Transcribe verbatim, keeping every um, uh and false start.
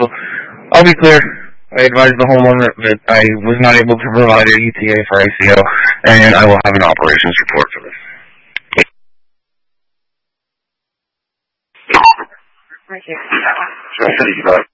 So I'll be clear. I advised the homeowner that I was not able to provide an E T A for I C O, and I will have an operations report for this. Thank you.